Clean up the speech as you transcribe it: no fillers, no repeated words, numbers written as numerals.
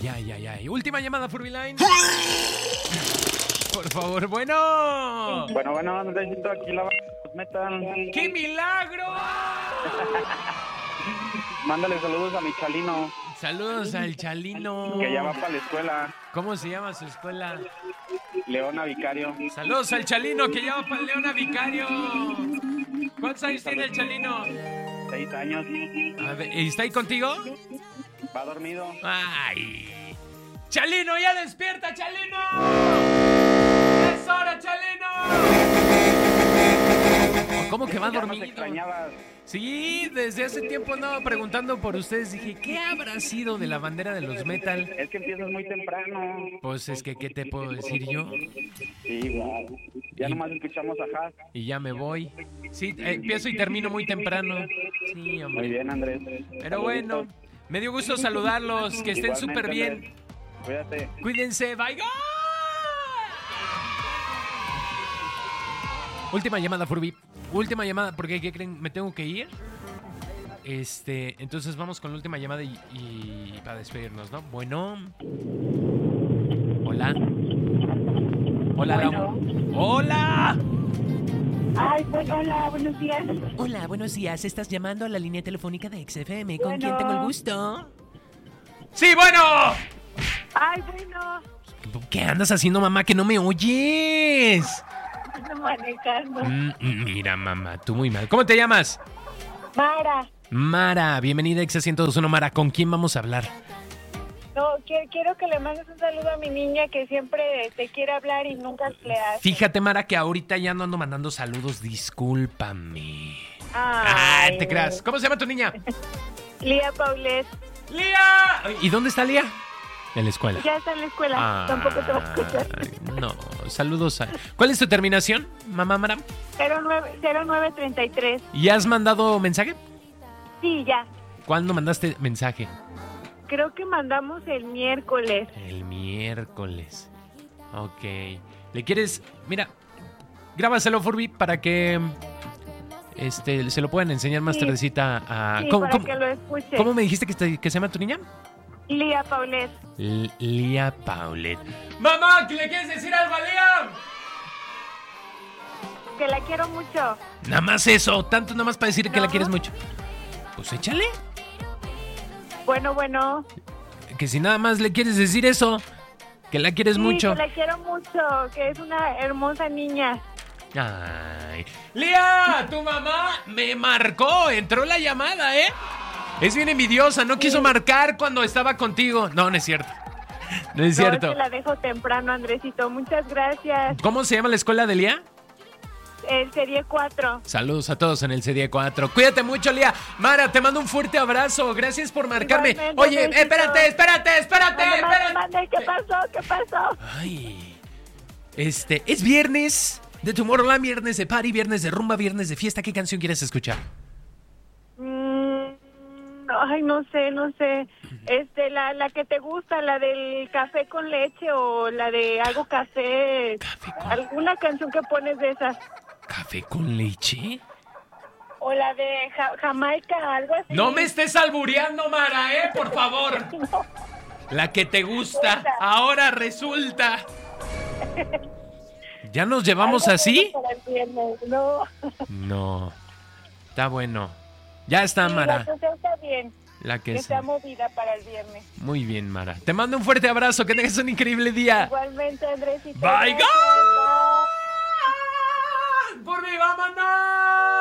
Ay. Última llamada, Furbyline. Por favor, bueno. Bueno, necesito aquí la metal. ¡Qué milagro! Mándale saludos a mi Chalino. Saludos al Chalino. Que ya va para la escuela. ¿Cómo se llama su escuela? Leona Vicario. Saludos al Chalino, que ya va para Leona Vicario. ¿Cuántos años tiene el Chalino? 6 años. A ver, ¿está ahí contigo? Va dormido. ¡Ay! ¡Chalino, ya despierta, Chalino! ¡Es hora, Chalino! ¿Cómo que va Ya dormido? nos extrañabas. Sí, desde hace tiempo andaba preguntando por ustedes. Dije, ¿qué habrá sido de la bandera de los metal? Es que empiezas muy temprano. Pues es que, ¿qué te puedo decir yo? Sí, wow. Ya nomás escuchamos a Haas. Y ya me voy. Sí, empiezo y termino muy temprano. Sí, hombre. Muy bien, Andrés. Pero bueno, me dio gusto saludarlos. Que estén Igualmente, súper bien. Andrés. Cuídate. Cuídense, bye. ¡Gol! Última llamada, Furby. Última llamada, porque ¿qué creen? Me tengo que ir. Entonces vamos con la última llamada y para despedirnos, ¿no? Bueno. Hola. Hola, Bueno. ¡Hola! Ay, pues hola, buenos días. Hola, buenos días. ¿Estás llamando a la línea telefónica de XFM? ¿Con Bueno. quién tengo el gusto? ¡Sí, bueno! Ay, bueno, ¿Qué andas haciendo, mamá? Que no me oyes. ando manejando. Mira, mamá, tú muy mal. ¿Cómo te llamas? Mara, Mara, bienvenida a Exa 102.1. Mara, ¿con quién vamos a hablar? no, quiero que le mandes un saludo a mi niña que siempre te quiere hablar y nunca le hace. Fíjate, Mara, que ahorita ya no ando mandando saludos. Discúlpame. Ay, Te creas. ¿Cómo se llama tu niña? Lía Paulet, ¡Lía! ¿Y dónde está Lía? En la escuela. ya está en la escuela, tampoco te va a escuchar. No, saludos a... ¿Cuál es tu terminación, mamá Mara? 0933. ¿Y has mandado mensaje? Sí, ya. ¿Cuándo mandaste mensaje? Creo que mandamos el miércoles. El miércoles. Ok. ¿Le quieres...? Mira, grábaselo, Furby, para que... se lo puedan enseñar más Sí. tardecita a... Sí, para que lo escuche. ¿Cómo me dijiste que se llama tu niña? Lía Paulet. Lía Paulet. ¡Mamá! ¿Qué le quieres decir algo a Lía? Que la quiero mucho. Nada más eso. Tanto nada más para decir que la No. quieres mucho. Pues échale. Bueno. Que si nada más le quieres decir eso, que la quieres Sí, mucho. que la quiero mucho, que es una hermosa niña. Ay. Lía, tu mamá me marcó. Entró la llamada, ¿eh? Es bien envidiosa. No quiso marcar cuando estaba contigo. No, no es cierto. No es No, cierto. es que la dejo temprano, Andresito. Muchas gracias. ¿Cómo se llama la escuela de Lía? El Serie 4. Saludos a todos en el CD 4. Cuídate mucho, Lía. Mara, te mando un fuerte abrazo. Gracias por marcarme. Igualmente, Oye, Andresito. espérate. Mande, ¿qué pasó? Ay. Es viernes de Tomorrowland, viernes de party, viernes de rumba, viernes de fiesta. ¿Qué canción quieres escuchar? Ay, no sé. La que te gusta, la del café con leche o la de algo café. Alguna canción que pones de esas. ¿Café con leche? O la de Jamaica, algo así. No me estés albureando, Mara, por favor. No. La que te gusta. Ahora resulta. ¿Ya nos llevamos Algo así? bueno para el viernes, no. No. Está bueno. Ya está, Sí, Mara. la canción está bien. La que Está es. movida para el viernes. Muy bien, Mara. Te mando un fuerte abrazo. Que tengas un increíble día. Igualmente, Andresito. Bye, Gracias, go. bye. ¡Por mí, vámonos!